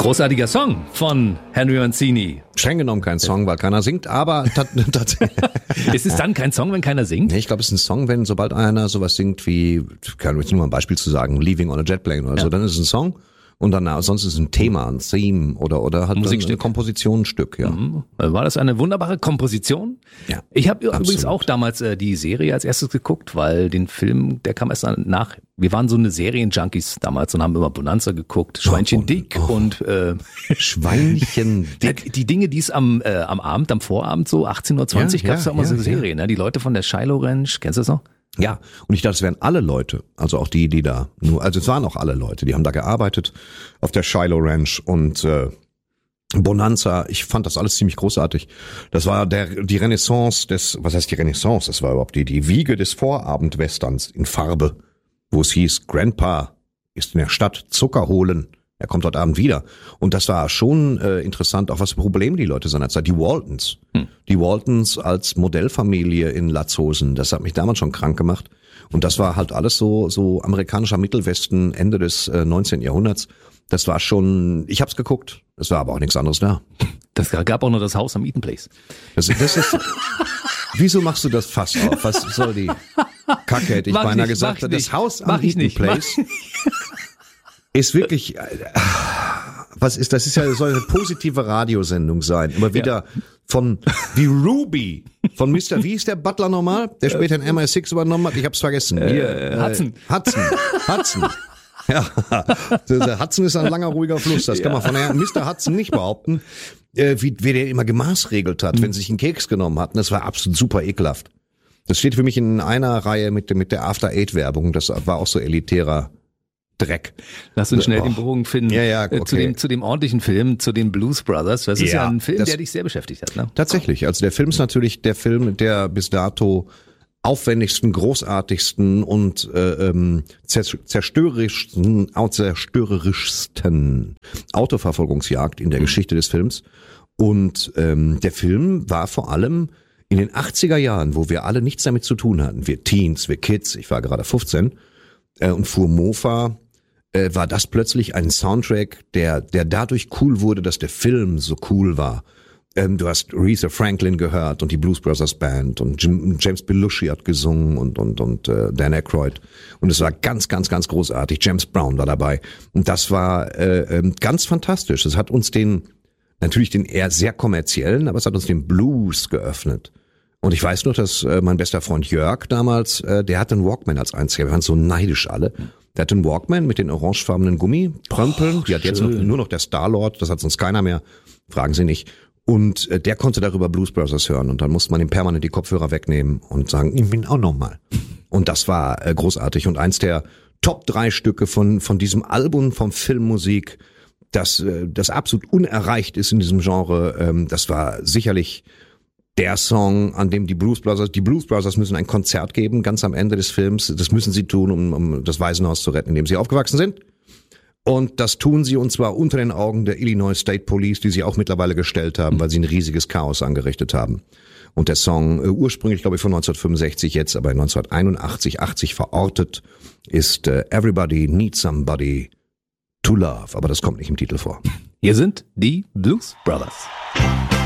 Großartiger Song von Henry Mancini. Streng genommen kein Song, weil keiner singt, aber tatsächlich. Ist es dann kein Song, wenn keiner singt? Nee, ich glaube, es ist ein Song, wenn sobald einer sowas singt wie, kann ich nur mal ein Beispiel zu sagen, Leaving on a Jet Plane oder so, dann ist es ein Song. Und dann sonst ist es ein Thema, ein Theme oder halt eine Komposition, ein Stück, ja. War das eine wunderbare Komposition? Ja. Ich habe übrigens auch damals die Serie als erstes geguckt, weil den Film, der kam erst nach. Wir waren so eine Serienjunkies damals und haben immer Bonanza geguckt, Schweinchen Dick und Schweinchen Dick. Die Dinge, die es am Abend, am Vorabend so 18:20 Uhr gab es da immer so eine Serie, ne? Die Leute von der Shiloh Ranch, kennst du das noch? Ja, und ich dachte, es wären alle Leute, also auch die da also es waren auch alle Leute, die haben da gearbeitet auf der Shiloh Ranch und Bonanza. Ich fand das alles ziemlich großartig. Das war die Renaissance was heißt die Renaissance? Das war überhaupt die Wiege des Vorabendwesterns in Farbe, wo es hieß, Grandpa ist in der Stadt Zucker holen. Er kommt heute Abend wieder. Und das war schon interessant, auch was für Probleme die Leute seinerzeit. Die Waltons. Die Waltons als Modellfamilie in Latzhosen. Das hat mich damals schon krank gemacht. Und das war halt alles so amerikanischer Mittelwesten Ende des 19. Jahrhunderts. Das war schon, ich hab's geguckt. Es war aber auch nichts anderes da. Das gab auch nur das Haus am Eaton Place. Das ist wieso machst du das Fass auf? Was soll die Kacke, hätte ich beinahe gesagt. Das Haus am Eaton Place ist wirklich, das soll eine positive Radiosendung sein. Immer wieder wie Ruby, von Mr., wie ist der Butler nochmal, der später in MI6 übernommen hat? Ich hab's vergessen. Hudson. Ja, der Hudson ist ein langer, ruhiger Fluss. Das kann man von Mr. Hudson nicht behaupten. Wie der immer gemaßregelt hat, wenn sie sich einen Keks genommen hatten. Das war absolut super ekelhaft. Das steht für mich in einer Reihe mit der After-Eight-Werbung. Das war auch so elitärer Dreck. Lass uns schnell den Bogen finden. Ja, okay. Zu dem ordentlichen Film, zu den Blues Brothers. Das ist ja ein Film, der dich sehr beschäftigt hat, ne? Tatsächlich. Also der Film ist natürlich der Film, der bis dato aufwendigsten, großartigsten und zerstörerischsten Autoverfolgungsjagd in der Geschichte des Films. Und der Film war vor allem in den 80er Jahren, wo wir alle nichts damit zu tun hatten. Wir Teens, wir Kids, ich war gerade 15 und fuhr Mofa, war das plötzlich ein Soundtrack, der dadurch cool wurde, dass der Film so cool war. Du hast Aretha Franklin gehört und die Blues Brothers Band und James Belushi hat gesungen und Dan Aykroyd. Und es war ganz, ganz, ganz großartig. James Brown war dabei. Und das war ganz fantastisch. Es hat uns natürlich den eher sehr kommerziellen, aber es hat uns den Blues geöffnet. Und ich weiß noch, dass mein bester Freund Jörg damals, der hatte einen Walkman als einziger. Wir waren so neidisch alle. Der hatte einen Walkman mit den orangefarbenen Gummiprömpeln. Die hat jetzt nur noch der Star-Lord. Das hat sonst keiner mehr. Fragen Sie nicht. Und der konnte darüber Blues Brothers hören. Und dann musste man ihm permanent die Kopfhörer wegnehmen und sagen, ich bin auch nochmal. Und das war großartig. Und eins der Top 3 Stücke von diesem Album von Filmmusik, das absolut unerreicht ist in diesem Genre, das war sicherlich der Song, an dem die Blues Brothers müssen ein Konzert geben, ganz am Ende des Films. Das müssen sie tun, um das Waisenhaus zu retten, in dem sie aufgewachsen sind. Und das tun sie, und zwar unter den Augen der Illinois State Police, die sie auch mittlerweile gestellt haben, weil sie ein riesiges Chaos angerichtet haben. Und der Song, ursprünglich glaube ich von 1965, jetzt aber 1981, 80 verortet, ist Everybody Needs Somebody to Love. Aber das kommt nicht im Titel vor. Hier sind die Blues Brothers.